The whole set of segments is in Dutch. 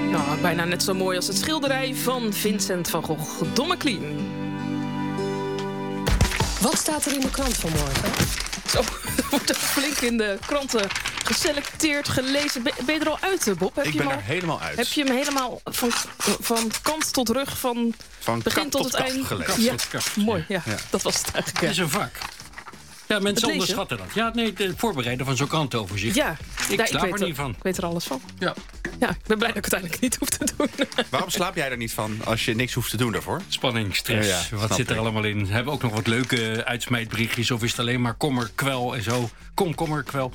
Nou, bijna net zo mooi als het schilderij van Vincent van Gogh, Dommeclean. Wat staat er in de krant vanmorgen? Zo, er wordt ook flink in de kranten geselecteerd, gelezen. Ben je er al uit, Bob? Ik ben er helemaal uit. Heb je hem helemaal van kant tot rug, van begin tot het eind gelezen? Ja, mooi. Ja, dat was het eigenlijk. Het is een vak. Ja, mensen onderschatten dat. Ja, nee, het voorbereiden van zo'n krantenoverzicht. Ja, ik slaap er niet van. Ik weet er alles van. Ja. Ja, ik ben blij dat ik het uiteindelijk niet hoef te doen. Waarom slaap jij er niet van als je niks hoeft te doen daarvoor? Spanning, stress, wat zit er allemaal in? Hebben we ook nog wat leuke uitsmijtberichtjes? Of is het alleen maar kommer, kwel en zo? Kommer, kwel.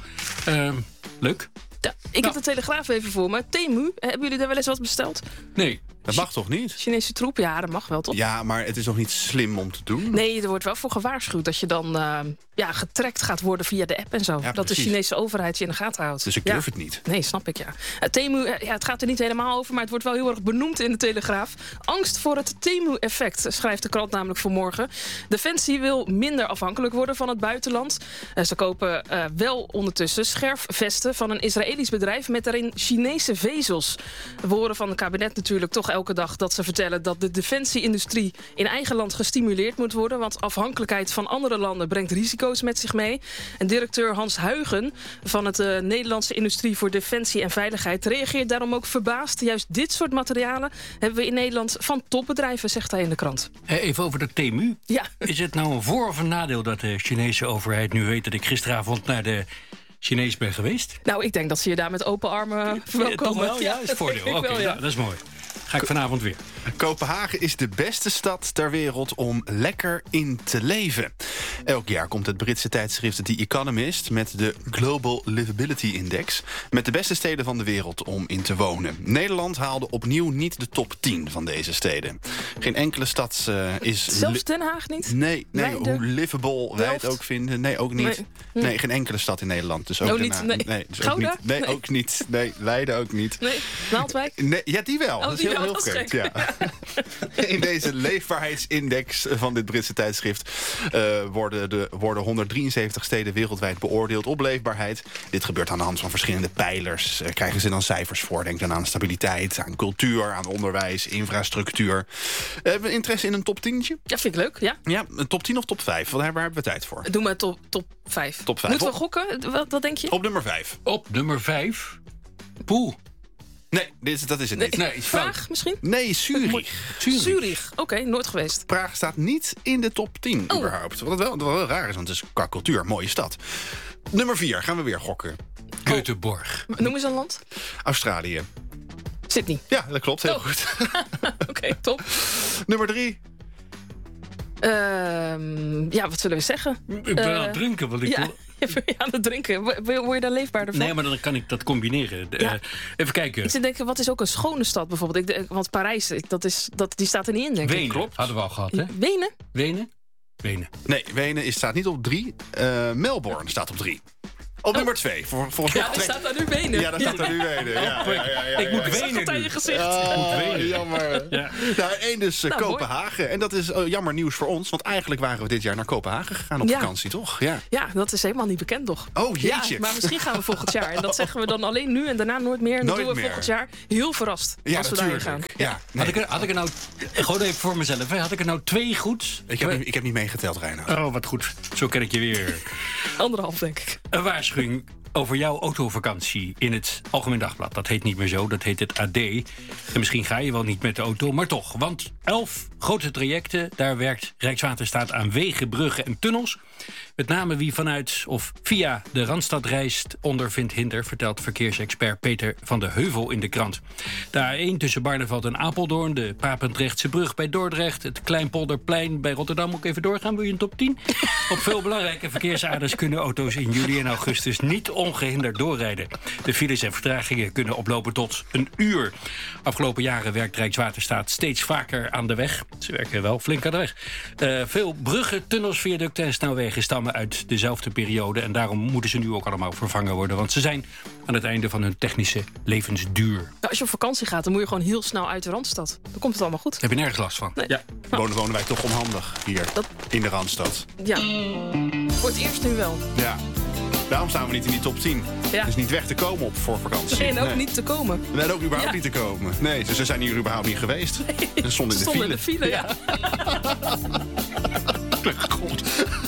Leuk. Ja, ik heb de Telegraaf even voor me. Temu, hebben jullie daar wel eens wat besteld? Nee. Dat mag toch niet? Chinese troep, ja, dat mag wel, toch? Ja, maar het is nog niet slim om te doen? Nee, er wordt wel voor gewaarschuwd dat je dan getrackt gaat worden via de app en zo. Ja, dat de Chinese overheid je in de gaten houdt. Dus ik durf het niet. Nee, snap ik, ja. Temu, het gaat er niet helemaal over, maar het wordt wel heel erg benoemd in de Telegraaf. Angst voor het Temu-effect, schrijft de krant namelijk vanmorgen. Defensie wil minder afhankelijk worden van het buitenland. Ze kopen wel ondertussen scherfvesten van een Israëlisch bedrijf met daarin Chinese vezels. We horen van het kabinet natuurlijk toch elke dag dat ze vertellen dat de defensie-industrie in eigen land gestimuleerd moet worden, want afhankelijkheid van andere landen brengt risico's met zich mee. En directeur Hans Huigen van het Nederlandse Industrie voor Defensie en Veiligheid reageert daarom ook verbaasd. Juist dit soort materialen hebben we in Nederland van topbedrijven, zegt hij in de krant. Even over de Temu. Ja. Is het nou een voor- of een nadeel dat de Chinese overheid nu weet dat ik gisteravond naar de Chinees ben geweest? Nou, ik denk dat ze je daar met open armen verwelkomen. Toch wel? Ja, is het voordeel. Oké, dat is mooi. Ga ik vanavond weer. Kopenhagen is de beste stad ter wereld om lekker in te leven. Elk jaar komt het Britse tijdschrift The Economist met de Global Livability Index met de beste steden van de wereld om in te wonen. Nederland haalde opnieuw niet de top 10 van deze steden. Geen enkele stad is... Zelfs Den Haag niet? Nee, hoe livable wij het ook vinden. Nee, ook niet. Nee, geen enkele stad in Nederland. Dus ook Den Haag. Nee, dus ook niet. Nee, ook niet. Nee, Leiden ook niet. Nee, Naaldwijk? Nee, ja, die wel. Dat is heel vreemd. Ja. In deze leefbaarheidsindex van dit Britse tijdschrift worden 173 steden wereldwijd beoordeeld op leefbaarheid. Dit gebeurt aan de hand van verschillende pijlers. Krijgen ze dan cijfers voor. Denk dan aan stabiliteit, aan cultuur, aan onderwijs, infrastructuur. Hebben we interesse in een top 10'tje? Ja, vind ik leuk, ja. Ja, een top 10 of top 5? Waar hebben we tijd voor? Doe maar top 5. Top 5. Moeten we gokken? Wat denk je? Op nummer 5. Op nummer 5? Poeh. Nee, dat is het niet. Nee, Praag misschien? Nee, Zurich. Zurich. Oké, nooit geweest. Praag staat niet in de top 10 überhaupt. Wat wel raar is, want het is qua cultuur een mooie stad. Nummer 4, gaan we weer gokken. Göteborg. Noem eens een land. Australië. Sydney. Ja, dat klopt. Heel goed. Oké, top. Nummer 3. Wat zullen we zeggen? Ik ben aan het drinken, want ik wil... aan het drinken. Word je daar leefbaarder van? Nee, maar dan kan ik dat combineren. Even kijken. Ik zit denken, wat is ook een schone stad bijvoorbeeld? Want Parijs, die staat er niet in, denk ik. Wenen, klopt. Hadden we al gehad, hè? Wenen? Nee, Wenen staat niet op 3. Melbourne staat op 3. Op nummer 2. Ja, er staat daar nu Wenen. Ja, daar staat er nu Wenen. Ja. Ik moet Wenen aan je gezicht. Jammer. Ja. Nou, 1 dus Kopenhagen. Mooi. En dat is jammer nieuws voor ons. Want eigenlijk waren we dit jaar naar Kopenhagen gegaan op vakantie, toch? Ja, dat is helemaal niet bekend, toch? Oh, jeetje. Ja, maar misschien gaan we volgend jaar. En dat zeggen we dan alleen nu en daarna nooit meer. En dan doen we volgend jaar heel verrast als we daarheen gaan. Ja, nee. Had ik er nou... Gewoon even voor mezelf. Had ik er nou 2 goed? Ik heb niet meegeteld, Reinoud. Oh, wat goed. Zo ken ik je weer. 1,5, denk ik. Een waarschuwing over jouw autovakantie in het Algemeen Dagblad. Dat heet niet meer zo, dat heet het AD. En misschien ga je wel niet met de auto, maar toch. Want 11 grote trajecten, daar werkt Rijkswaterstaat aan wegen, bruggen en tunnels. Met name wie vanuit of via de Randstad reist ondervindt hinder, vertelt verkeersexpert Peter van de Heuvel in de krant. De A1 tussen Barneveld en Apeldoorn, de Papendrechtse brug bij Dordrecht, het Kleinpolderplein bij Rotterdam. Moet ik even doorgaan, wil je een top 10? Op veel belangrijke verkeersaders kunnen auto's in juli en augustus niet ongehinderd doorrijden. De files en vertragingen kunnen oplopen tot een uur. Afgelopen jaren werkt Rijkswaterstaat steeds vaker aan de weg. Ze werken wel flink aan de weg. Veel bruggen, tunnels, viaducten en snelwegen stammen uit dezelfde periode. En daarom moeten ze nu ook allemaal vervangen worden. Want ze zijn aan het einde van hun technische levensduur. Nou, als je op vakantie gaat, dan moet je gewoon heel snel uit de Randstad. Dan komt het allemaal goed. Heb je nergens last van? Nee. Ja, wonen wij toch onhandig hier in de Randstad. Ja, voor het eerst nu wel. Ja. Daarom staan we niet in die top 10. Ja. Dus niet weg te komen voor vakantie. Nee, en ook niet te komen. Nee, ook überhaupt niet te komen. Nee, dus ze zijn hier überhaupt niet geweest. Ze stonden in de file. Ja. God.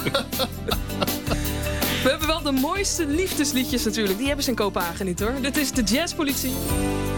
We hebben wel de mooiste liefdesliedjes natuurlijk. Die hebben ze in Kopenhagen niet, hoor. Dit is de Jazzpolitie.